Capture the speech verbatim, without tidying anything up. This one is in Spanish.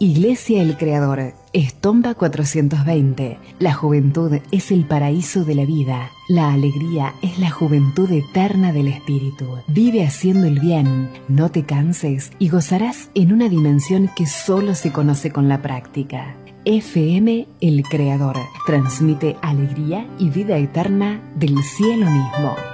Iglesia El Creador, Estomba cuatrocientos veinte. La juventud es el paraíso de la vida. La alegría es la juventud eterna del espíritu. Vive haciendo el bien, no te canses y gozarás en una dimensión que solo se conoce con la práctica. F M El Creador transmite alegría y vida eterna del cielo mismo.